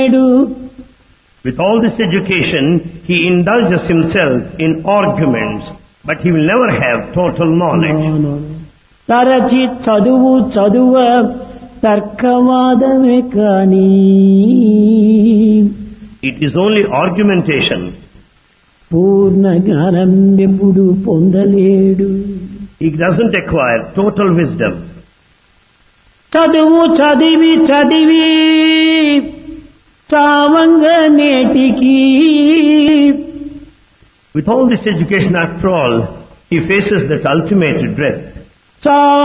With all this education, he indulges himself in arguments, but he will never have total knowledge. తరచి చదువు చదువ తర్కవాదమే కాని It is only argumentation. పూర్ణ జ్ఞానం ఎప్పుడు పొందలేడు. He doesn't acquire total wisdom. చదువు చదివి చదివి చావంగ నేటికి. With all this education, after all, he faces that ultimate death.